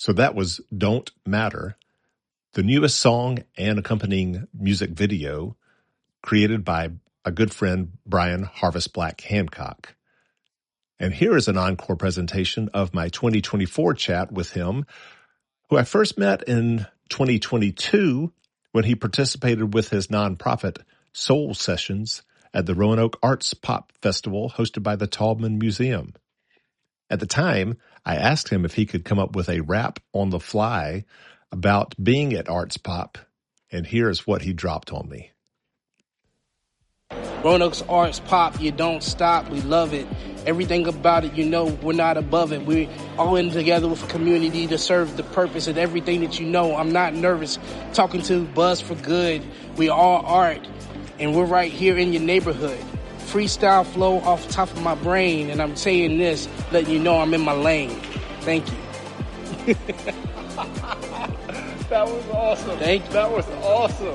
So that was Don't Matter, the newest song and accompanying music video created by a good friend, Brian Harvest Black Hancock. And here is an encore presentation of my 2024 chat with him, who I first met in 2022 when he participated with his nonprofit Soul Sessions at the Roanoke Arts Pop Festival hosted by the Taubman Museum. At the time, I asked him if he could come up with a rap on the fly about being at Arts Pop, and here's what he dropped on me. Roanoke's Arts Pop, you don't stop, we love it. Everything about it, you know, we're not above it. We're all in together with a community to serve the purpose and everything that you know. I'm not nervous talking to Buzz for Good. We all art, and we're right here in your neighborhood. Freestyle flow off the top of my brain, and I'm saying this, letting you know I'm in my lane. Thank you. That was awesome. Thank you. That was awesome.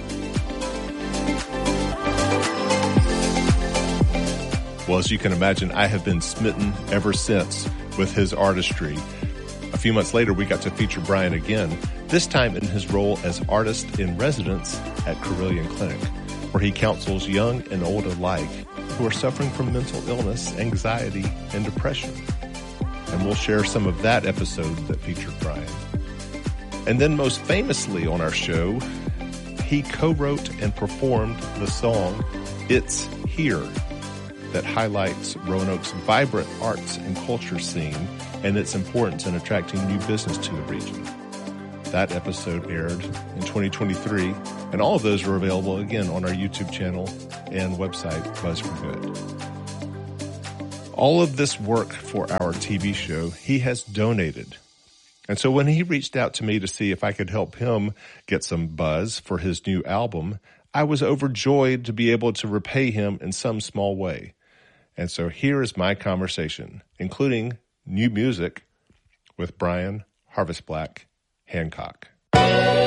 Well, as you can imagine, I have been smitten ever since with his artistry. A few months later, we got to feature Brian again, this time in his role as artist in residence at Carilion Clinic, where he counsels young and old alike who are suffering from mental illness, anxiety, and depression. And we'll share some of that episode that featured Brian. And then most famously on our show, he co-wrote and performed the song It's Here, that highlights Roanoke's vibrant arts and culture scene and its importance in attracting new business to the region. That episode aired in 2023, and all of those are available again on our YouTube channel and website, Buzz for Good. All of this work for our TV show, he has donated. And so when he reached out to me to see if I could help him get some buzz for his new album, I was overjoyed to be able to repay him in some small way. And so here is my conversation, including new music with Brian Harvest Black Hancock.